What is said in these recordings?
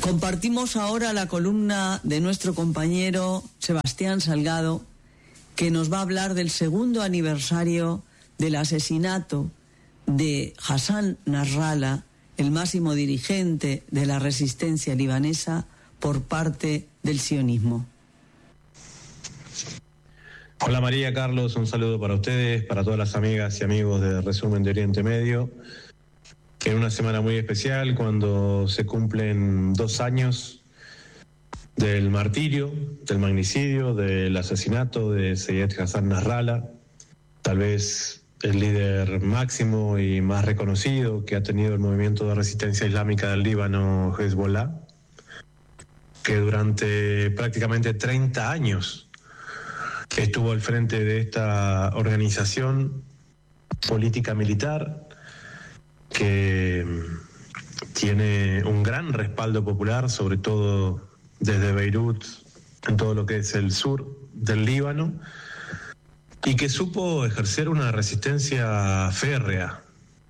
Compartimos ahora la columna de nuestro compañero Sebastián Salgado, que nos va a hablar del segundo aniversario del asesinato de Hassan Nasrallah, el máximo dirigente de la resistencia libanesa, por parte del sionismo. Hola María, Carlos, un saludo para ustedes, para todas las amigas y amigos de Resumen de Oriente Medio. En una semana muy especial, cuando se cumplen 2 años del martirio, del magnicidio, del asesinato de Seyed Hassan Nasrallah, tal vez el líder máximo y más reconocido que ha tenido el movimiento de resistencia islámica del Líbano, Hezbollah, que durante prácticamente 30 años estuvo al frente de esta organización política militar que tiene un gran respaldo popular, sobre todo desde Beirut, en todo lo que es el sur del Líbano, y que supo ejercer una resistencia férrea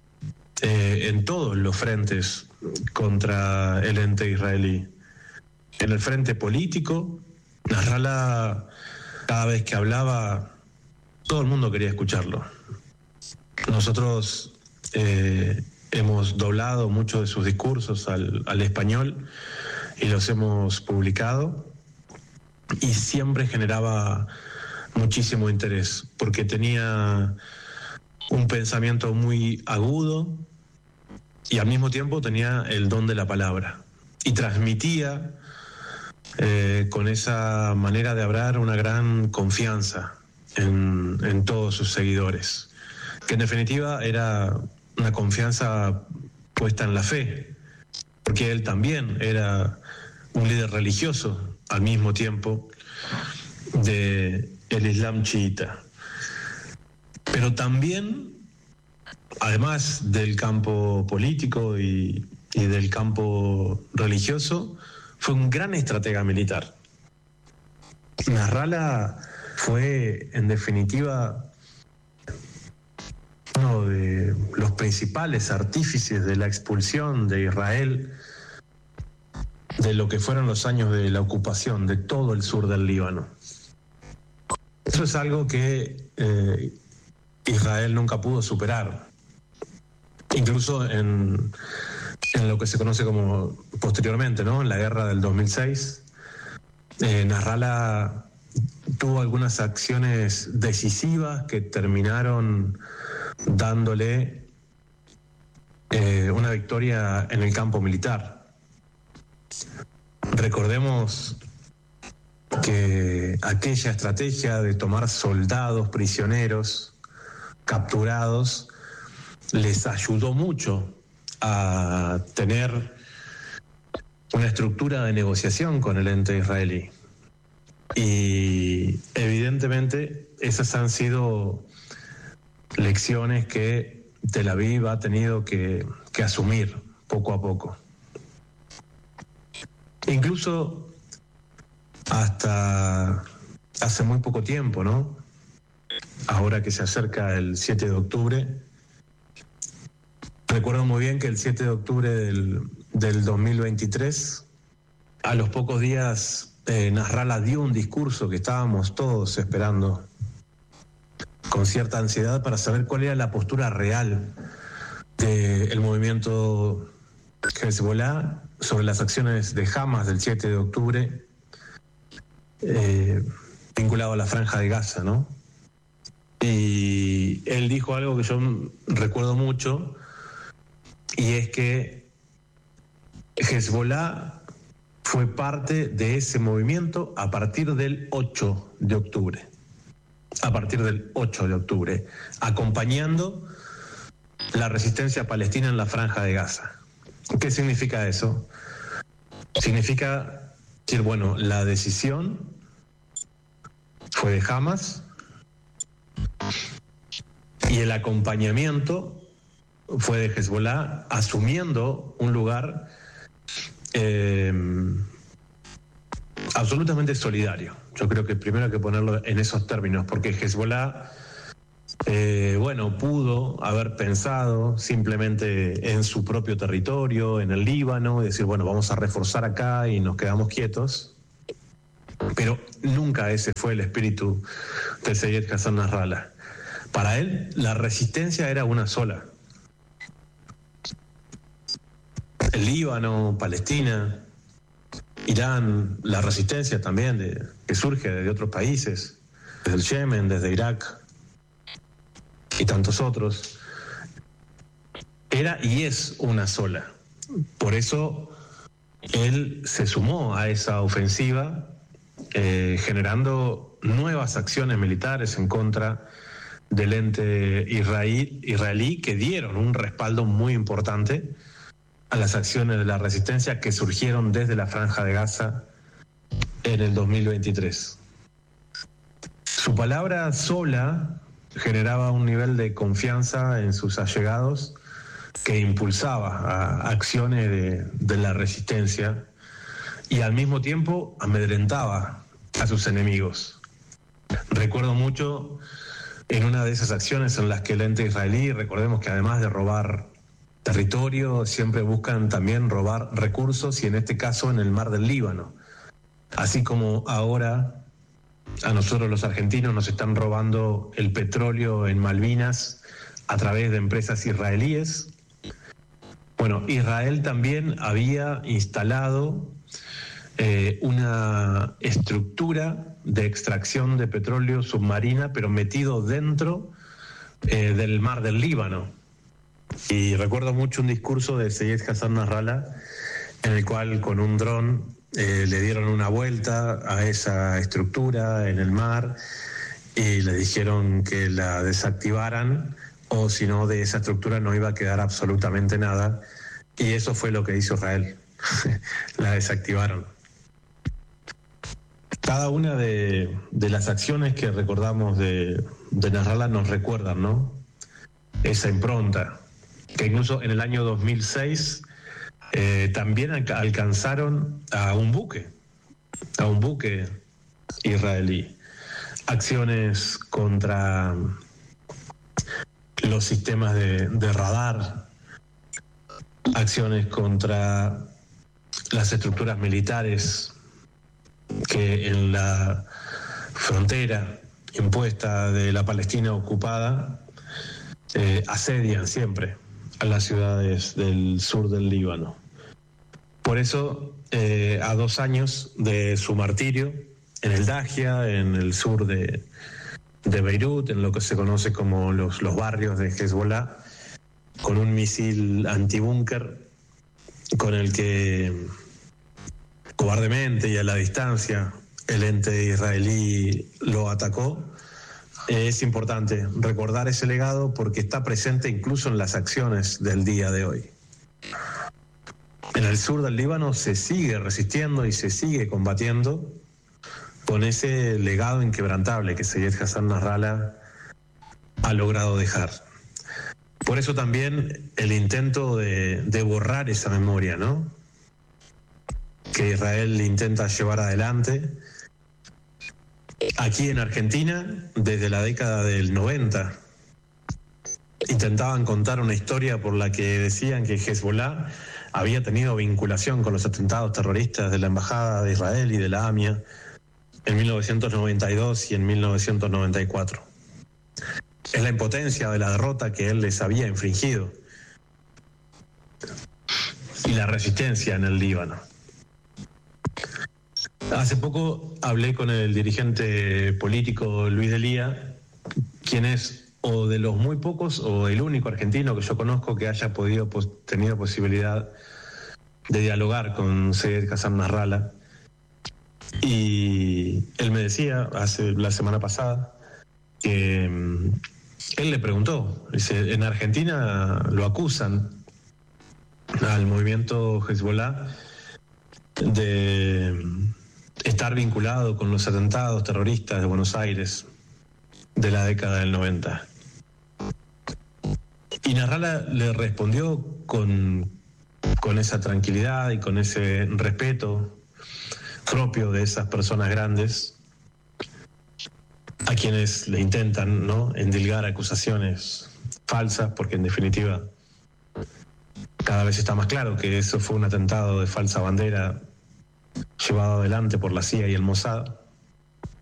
en todos los frentes contra el ente israelí. En el frente político, Nasrallah, cada vez que hablaba, todo el mundo quería escucharlo. Nosotros hemos doblado muchos de sus discursos al español y los hemos publicado, y siempre generaba muchísimo interés, porque tenía un pensamiento muy agudo y al mismo tiempo tenía el don de la palabra, y transmitía con esa manera de hablar una gran confianza en todos sus seguidores, que en definitiva era una confianza puesta en la fe, porque él también era un líder religioso al mismo tiempo de el Islam chiita. Pero también, además del campo político y del campo religioso, fue un gran estratega militar. Nasrallah fue, en definitiva, uno de los principales artífices de la expulsión de Israel de lo que fueron los años de la ocupación de todo el sur del Líbano. Eso es algo que Israel nunca pudo superar. Incluso en lo que se conoce como posteriormente, ¿no?, en la guerra del 2006, Nasrallah tuvo algunas acciones decisivas que terminaron dándole una victoria en el campo militar. Recordemos que aquella estrategia de tomar soldados prisioneros capturados les ayudó mucho a tener una estructura de negociación con el ente israelí. Y evidentemente esas han sido lecciones que Tel Aviv ha tenido que asumir poco a poco. Incluso hasta hace muy poco tiempo, ¿no?, ahora que se acerca el 7 de octubre, recuerdo muy bien que el 7 de octubre del 2023, a los pocos días, Nasrallah dio un discurso que estábamos todos esperando con cierta ansiedad para saber cuál era la postura real del movimiento Hezbollah sobre las acciones de Hamas del 7 de octubre, vinculado a la Franja de Gaza, ¿no? Y él dijo algo que yo recuerdo mucho, y es que Hezbollah fue parte de ese movimiento a partir del 8 de octubre. A partir del 8 de octubre, acompañando la resistencia palestina en la Franja de Gaza. ¿Qué significa eso? Significa decir, bueno, la decisión fue de Hamas y el acompañamiento fue de Hezbollah, asumiendo un lugar absolutamente solidario. Yo creo que primero hay que ponerlo en esos términos, porque Hezbollah pudo haber pensado simplemente en su propio territorio, en el Líbano, y decir, bueno, vamos a reforzar acá y nos quedamos quietos. Pero nunca ese fue el espíritu de Seyyed Hassan Nasrallah. Para él, la resistencia era una sola. El Líbano, Palestina, Irán, la resistencia también que surge de otros países, desde el Yemen, desde Irak y tantos otros, era y es una sola. Por eso él se sumó a esa ofensiva, generando nuevas acciones militares en contra del ente israelí que dieron un respaldo muy importante a las acciones de la resistencia que surgieron desde la Franja de Gaza en el 2023. Su palabra sola generaba un nivel de confianza en sus allegados que impulsaba a acciones de la resistencia y al mismo tiempo amedrentaba a sus enemigos. Recuerdo mucho en una de esas acciones en las que el ente israelí, recordemos que además de robar territorio, siempre buscan también robar recursos y en este caso en el mar del Líbano. Así como ahora a nosotros los argentinos nos están robando el petróleo en Malvinas a través de empresas israelíes. Bueno, Israel también había instalado una estructura de extracción de petróleo submarina, pero metido dentro del mar del Líbano. Y recuerdo mucho un discurso de Seyyed Hassan Nasrallah en el cual con un dron le dieron una vuelta a esa estructura en el mar y le dijeron que la desactivaran o si no de esa estructura no iba a quedar absolutamente nada, y eso fue lo que hizo Israel. La desactivaron. Cada una de las acciones que recordamos de Nasrallah nos recuerdan, ¿no?, esa impronta, que incluso en el año 2006 también alcanzaron a un buque israelí. Acciones contra los sistemas de radar, acciones contra las estructuras militares que en la frontera impuesta de la Palestina ocupada asedian siempre a las ciudades del sur del Líbano. Por eso, a 2 años de su martirio, en el Dahia, en el sur de Beirut, en lo que se conoce como los barrios de Hezbollah, con un misil antibúnker con el que cobardemente y a la distancia el ente israelí lo atacó. Es importante recordar ese legado porque está presente incluso en las acciones del día de hoy. En el sur del Líbano se sigue resistiendo y se sigue combatiendo con ese legado inquebrantable que Seyyed Hassan Nasrallah ha logrado dejar. Por eso también el intento de borrar esa memoria, ¿no?, que Israel intenta llevar adelante. Aquí en Argentina, desde la década del 90, intentaban contar una historia por la que decían que Hezbollah había tenido vinculación con los atentados terroristas de la Embajada de Israel y de la AMIA en 1992 y en 1994. Es la impotencia de la derrota que él les había infligido y la resistencia en el Líbano. Hace poco hablé con el dirigente político Luis Delía, quien es o de los muy pocos o el único argentino que yo conozco que haya tenido posibilidad de dialogar con Seyyed Hassan Nasrallah. Y él me decía la semana pasada que él le preguntó, dice, en Argentina lo acusan al movimiento Hezbollah de estar vinculado con los atentados terroristas de Buenos Aires de la década del 90. Y Nasrallah le respondió con esa tranquilidad y con ese respeto propio de esas personas grandes, a quienes le intentan, ¿no?, endilgar acusaciones falsas, porque en definitiva cada vez está más claro que eso fue un atentado de falsa bandera llevado adelante por la CIA y el Mossad.